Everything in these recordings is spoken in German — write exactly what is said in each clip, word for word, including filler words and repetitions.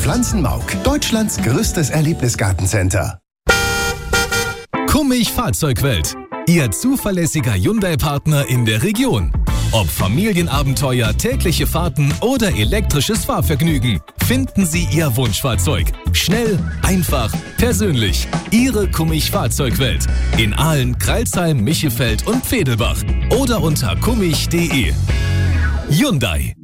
Pflanzenmauk, Deutschlands größtes Erlebnisgartencenter. Kummig Fahrzeugwelt. Ihr zuverlässiger Hyundai-Partner in der Region. Ob Familienabenteuer, tägliche Fahrten oder elektrisches Fahrvergnügen, finden Sie Ihr Wunschfahrzeug. Schnell, einfach, persönlich. Ihre Kummig Fahrzeugwelt. In Aalen, Crailsheim, Michefeld und Pfedelbach. Oder unter kummig punkt de. Hyundai.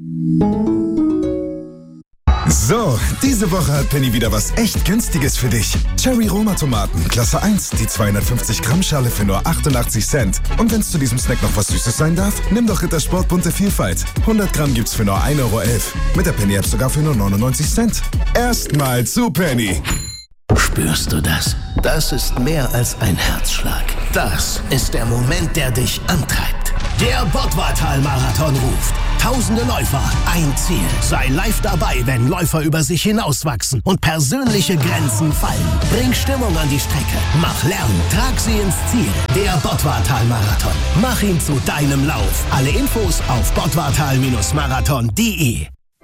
So, diese Woche hat Penny wieder was echt Günstiges für dich. Cherry Roma Tomaten, Klasse eins, die zweihundertfünfzig Gramm Schale für nur achtundachtzig Cent. Und wenn es zu diesem Snack noch was Süßes sein darf, nimm doch Rittersport bunte Vielfalt. hundert Gramm gibt's für nur ein Euro elf. Mit der Penny App sogar für nur neunundneunzig Cent. Erstmal zu Penny. Spürst du das? Das ist mehr als ein Herzschlag. Das ist der Moment, der dich antreibt. Der Bottwartal-Marathon ruft. Tausende Läufer, ein Ziel. Sei live dabei, wenn Läufer über sich hinauswachsen und persönliche Grenzen fallen. Bring Stimmung an die Strecke. Mach Lärm, trag sie ins Ziel. Der Bottwartal-Marathon. Mach ihn zu deinem Lauf. Alle Infos auf bottwartal Marathon punkt de.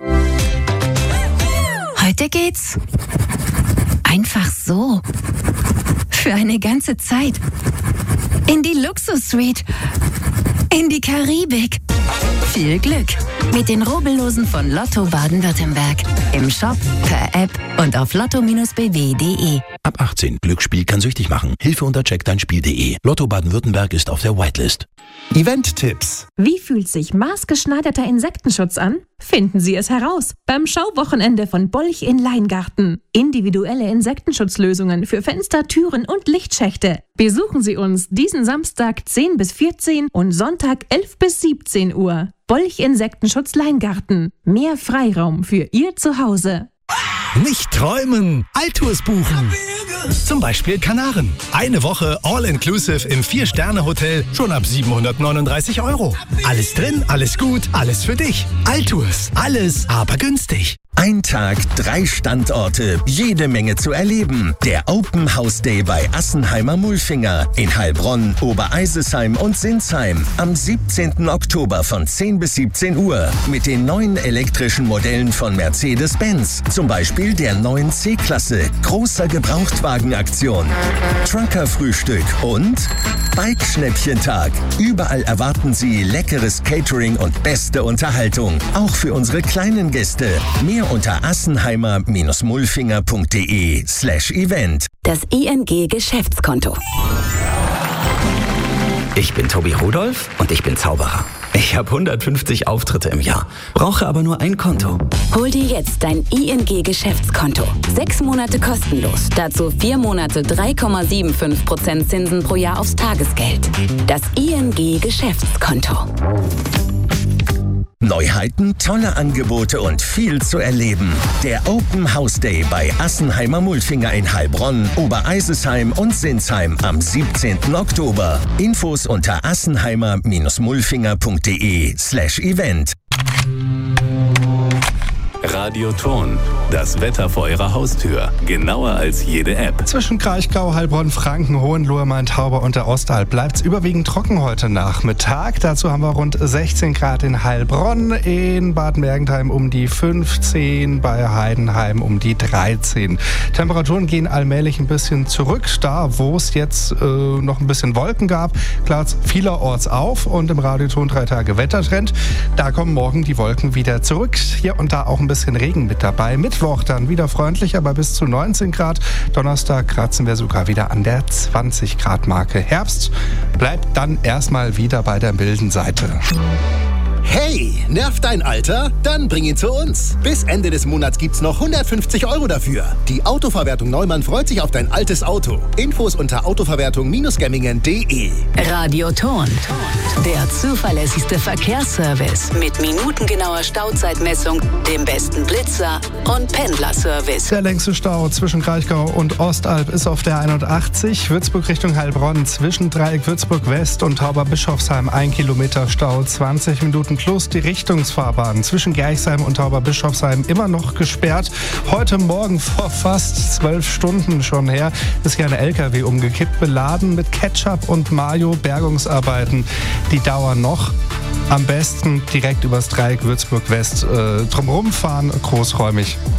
Heute geht's einfach so. Für eine ganze Zeit. In die Luxus-Suite. In die Karibik. Viel Glück mit den Rubbellosen von Lotto Baden-Württemberg. Im Shop, per App und auf lotto Bindestrich b w punkt de. Ab achtzehn. Glücksspiel kann süchtig machen. Hilfe unter check dein Spiel punkt de. Lotto Baden-Württemberg ist auf der Whitelist. Event-Tipps. Wie fühlt sich maßgeschneiderter Insektenschutz an? Finden Sie es heraus beim Schauwochenende von Bolch in Leingarten. Individuelle Insektenschutzlösungen für Fenster, Türen und Lichtschächte. Besuchen Sie uns diesen Samstag zehn bis vierzehn und Sonntag elf bis siebzehn Uhr. Bolch Insektenschutz Leingarten. Mehr Freiraum für Ihr Zuhause. Nicht träumen, Altours buchen. Zum Beispiel Kanaren. Eine Woche All-Inclusive im Vier-Sterne-Hotel schon ab siebenhundertneununddreißig Euro. Alles drin, alles gut, alles für dich. Altours, alles, aber günstig. Ein Tag, drei Standorte, jede Menge zu erleben. Der Open House Day bei Assenheimer Mulfinger in Heilbronn, Obereisesheim und Sinsheim am siebzehnten Oktober von zehn bis siebzehn Uhr mit den neuen elektrischen Modellen von Mercedes-Benz. Zum Beispiel der neuen C-Klasse, großer Gebrauchtwagenaktion, Trucker-Frühstück und Bike-Schnäppchentag. Überall erwarten Sie leckeres Catering und beste Unterhaltung. Auch für unsere kleinen Gäste. Mehr unter assenheimer Mulfinger punkt de slash event. Das I N G Geschäftskonto. Ich bin Tobi Rudolph und ich bin Zauberer. Ich habe hundertfünfzig Auftritte im Jahr, brauche aber nur ein Konto. Hol dir jetzt dein I N G Geschäftskonto. Sechs Monate kostenlos. Dazu vier Monate drei Komma fünfundsiebzig Prozent Zinsen pro Jahr aufs Tagesgeld. Das I N G Geschäftskonto. Neuheiten, tolle Angebote und viel zu erleben. Der Open House Day bei Assenheimer Mulfinger in Heilbronn, Obereisesheim und Sinsheim am siebzehnten Oktober. Infos unter assenheimer Mulfinger punkt de slash event. Radioton, das Wetter vor Ihrer Haustür. Genauer als jede App. Zwischen Kraichgau, Heilbronn, Franken, Hohenlohe, Main-Tauber und der Ostalb bleibt es überwiegend trocken heute Nachmittag. Dazu haben wir rund sechzehn Grad in Heilbronn, in Bad Mergentheim um die fünfzehn, bei Heidenheim um die dreizehn. Temperaturen gehen allmählich ein bisschen zurück. Da, wo es jetzt äh, noch ein bisschen Wolken gab, klart es vielerorts auf und im Radioton drei Tage Wettertrend. Da kommen morgen die Wolken wieder zurück. Hier und da auch ein bisschen Regen mit dabei. Mittwoch dann wieder freundlicher bei bis zu neunzehn Grad. Donnerstag kratzen wir sogar wieder an der zwanzig Grad Marke. Herbst bleibt dann erstmal wieder bei der milden Seite. Hey, nervt dein Alter? Dann bring ihn zu uns. Bis Ende des Monats gibt's noch hundertfünfzig Euro dafür. Die Autoverwertung Neumann freut sich auf dein altes Auto. Infos unter autoverwertung Gemmingen punkt de. Radioton, der zuverlässigste Verkehrsservice mit minutengenauer Stauzeitmessung, dem besten Blitzer und Pendlerservice. Der längste Stau zwischen Kraichgau und Ostalb ist auf der einundachtzig. Würzburg Richtung Heilbronn zwischen Dreieck Würzburg West und Tauberbischofsheim ein Kilometer Stau, zwanzig Minuten plus die Richtungsfahrbahn zwischen Gerchsheim und Tauberbischofsheim immer noch gesperrt. Heute Morgen vor fast zwölf Stunden schon her ist hier ein L K W umgekippt, beladen mit Ketchup und Mayo. Bergungsarbeiten, die dauern noch. Am besten direkt übers Dreieck Würzburg West äh, drumherum fahren, großräumig.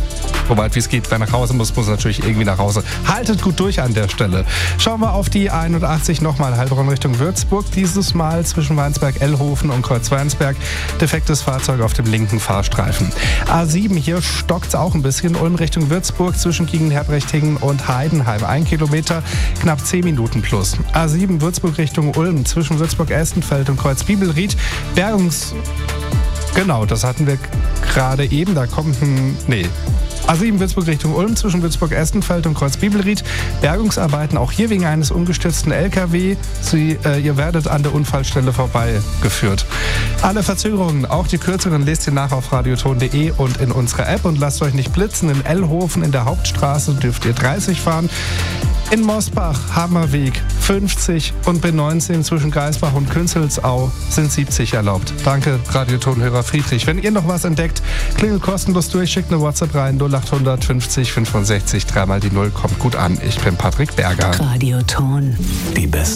so weit wie es geht. Wer nach Hause muss, muss natürlich irgendwie nach Hause. Haltet gut durch an der Stelle. Schauen wir auf die einundachtzig nochmal Heilbronn Richtung Würzburg. Dieses Mal zwischen Weinsberg, Ellhofen und Kreuz-Weinsberg. Defektes Fahrzeug auf dem linken Fahrstreifen. A sieben, hier stockt es auch ein bisschen. Ulm Richtung Würzburg zwischen Giegenherbrechtingen und Heidenheim. Ein Kilometer, knapp zehn Minuten plus. A sieben, Würzburg Richtung Ulm zwischen Würzburg-Estenfeld und Kreuz-Bibelried. Bergungs... Genau, das hatten wir gerade eben. Da kommt ein... Nee... A sieben Würzburg Richtung Ulm zwischen Würzburg-Estenfeld und Kreuz-Bibelried. Bergungsarbeiten auch hier wegen eines umgestürzten L K W. Sie, äh, ihr werdet an der Unfallstelle vorbeigeführt. Alle Verzögerungen, auch die kürzeren, lest ihr nach auf radioton punkt de und in unserer App. Und lasst euch nicht blitzen. In Ellhofen in der Hauptstraße dürft ihr dreißig fahren. In Mosbach, Hammerweg fünfzig und B neunzehn zwischen Geisbach und Künzelsau sind siebzig erlaubt. Danke, Radiotonhörer Friedrich. Wenn ihr noch was entdeckt, klingelt kostenlos durch, schickt eine WhatsApp rein, null acht fünfzig fünfundsechzig, dreimal die Null, kommt gut an. Ich bin Patrick Berger. Radioton. Die besten